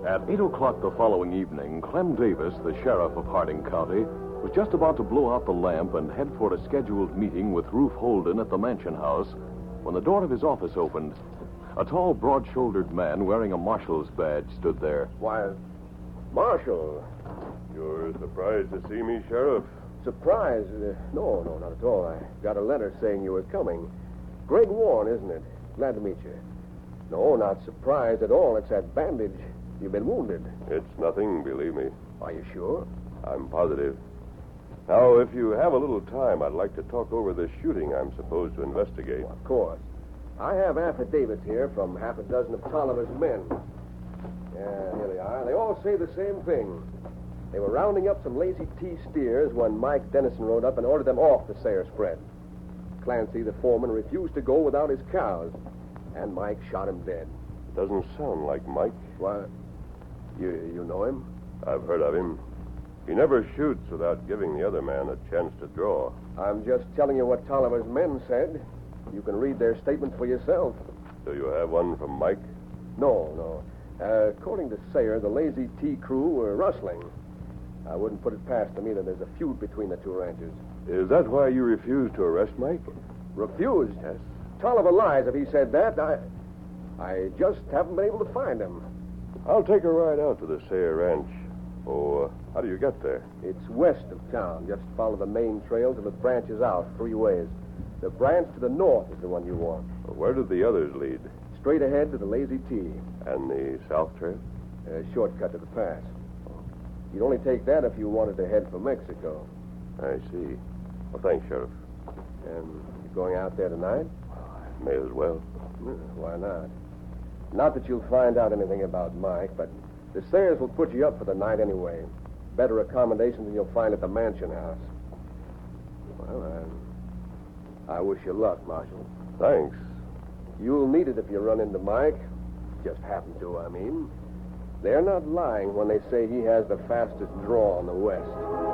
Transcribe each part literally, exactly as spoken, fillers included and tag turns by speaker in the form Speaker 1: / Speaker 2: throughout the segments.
Speaker 1: At eight o'clock the following evening, Clem Davis, the sheriff of Harding County, was just about to blow out the lamp and head for a scheduled meeting with Ruth Holden at the Mansion House when the door of his office opened. A tall, broad-shouldered man wearing a marshal's badge stood there.
Speaker 2: Why, Marshal.
Speaker 3: You're surprised to see me, Sheriff?
Speaker 2: Surprised? Uh, no, no, not at all. I got a letter saying you were coming. Greg Warren, isn't it? Glad to meet you. No, not surprised at all. It's that bandage. You've been wounded.
Speaker 3: It's nothing, believe me.
Speaker 2: Are you sure?
Speaker 3: I'm positive. Now, if you have a little time, I'd like to talk over this shooting I'm supposed to investigate.
Speaker 2: Well, of course. I have affidavits here from half a dozen of Tolliver's men. Yeah, here they are. They all say the same thing. They were rounding up some Lazy T steers when Mike Dennison rode up and ordered them off the Sayre spread. Clancy, the foreman, refused to go without his cows, and Mike shot him dead.
Speaker 3: Doesn't sound like Mike.
Speaker 2: Why, you you know him?
Speaker 3: I've heard of him. He never shoots without giving the other man a chance to draw.
Speaker 2: I'm just telling you what Tolliver's men said. You can read their statement for yourself.
Speaker 3: Do you have one from Mike?
Speaker 2: No, no. Uh, according to Sayre, the Lazy T crew were rustling. I wouldn't put it past them either. There's a feud between the two ranches.
Speaker 3: Is that why you refused to arrest Mike?
Speaker 2: Refused?
Speaker 3: Yes.
Speaker 2: Tolliver lies if he said that. I, I just haven't been able to find him.
Speaker 3: I'll take a ride out to the Sayre Ranch. Oh, uh, how do you get there?
Speaker 2: It's west of town. Just follow the main trail till it branches out three ways. The branch to the north is the one you want.
Speaker 3: Where did the others lead?
Speaker 2: Straight ahead to the Lazy T.
Speaker 3: And the south trail?
Speaker 2: A shortcut to the pass. You'd only take that if you wanted to head for Mexico.
Speaker 3: I see. Well, thanks, Sheriff.
Speaker 2: And you going out there tonight?
Speaker 3: May as well.
Speaker 2: Why not? Not that you'll find out anything about Mike, but the Sayres will put you up for the night anyway. Better accommodations than you'll find at the Mansion House. Well, I, I wish you luck, Marshal.
Speaker 3: Thanks.
Speaker 2: You'll need it if you run into Mike. Just happen to, I mean. They're not lying when they say he has the fastest draw in the West.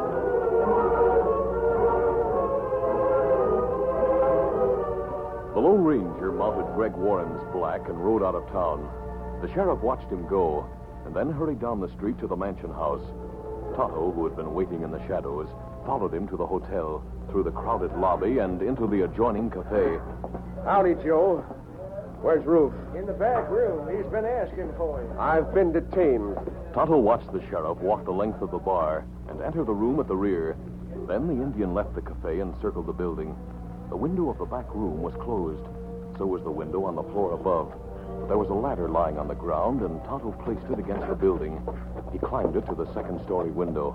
Speaker 1: The Lone Ranger mounted Greg Warren's black and rode out of town. The sheriff watched him go and then hurried down the street to the Mansion House. Tonto, who had been waiting in the shadows, followed him to the hotel, through the crowded lobby and into the adjoining cafe.
Speaker 2: Howdy, Joe. Where's Ruth?
Speaker 4: In the back room. He's been asking for you.
Speaker 2: I've been detained.
Speaker 1: Tonto watched the sheriff walk the length of the bar and enter the room at the rear. Then the Indian left the cafe and circled the building. The window of the back room was closed. So was the window on the floor above. But there was a ladder lying on the ground, and Tonto placed it against the building. He climbed it to the second-story window.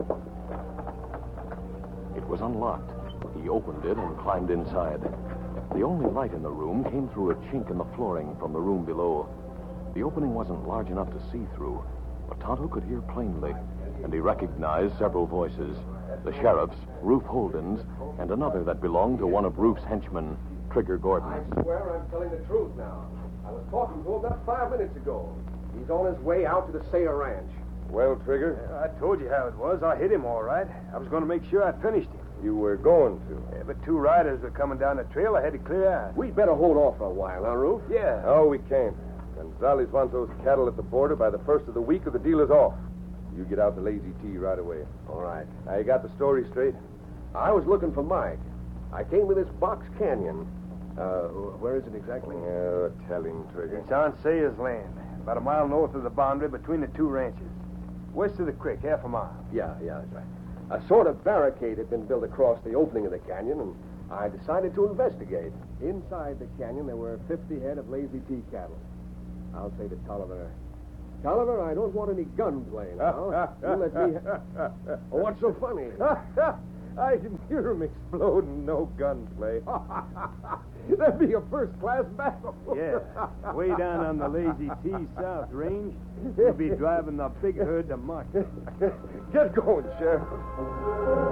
Speaker 1: It was unlocked. He opened it and climbed inside. The only light in the room came through a chink in the flooring from the room below. The opening wasn't large enough to see through, but Tonto could hear plainly, and he recognized several voices. The sheriff's, Ruth Holden's, and another that belonged to one of Ruth's henchmen, Trigger Gordon.
Speaker 2: I swear I'm telling the truth now. I was talking to him not five minutes ago. He's on his way out to the Sayre Ranch.
Speaker 3: Well, Trigger?
Speaker 4: I told you how it was. I hit him all right. I was going to make sure I finished him.
Speaker 3: You were going to.
Speaker 4: Yeah, but two riders were coming down the trail. I had to clear out.
Speaker 2: We'd better hold off for a while, huh, Ruth?
Speaker 4: Yeah.
Speaker 3: No, we can't. Gonzales wants those cattle at the border by the first of the week or the deal is off. You get out the Lazy T right away.
Speaker 2: All right.
Speaker 3: Now, you got the story straight?
Speaker 2: I was looking for Mike. I came to this Box Canyon. Uh, where is it exactly?
Speaker 3: Yeah, tell him, Trigger.
Speaker 4: It's on Sayers land, about a mile north of the boundary between the two ranches. West of the creek, half a mile.
Speaker 2: Yeah, yeah, that's right. A sort of barricade had been built across the opening of the canyon, and I decided to investigate. Inside the canyon, there were fifty head of Lazy T cattle. I'll say to Tolliver, Tolliver, I don't want any gunplay now. You let me... Ha- oh, what's so funny?
Speaker 4: I can hear him exploding, no gunplay.
Speaker 2: That'd be a first-class battle.
Speaker 4: Yeah, way down on the Lazy T South Range, we'll be driving the big herd to market.
Speaker 2: Get going, Sheriff.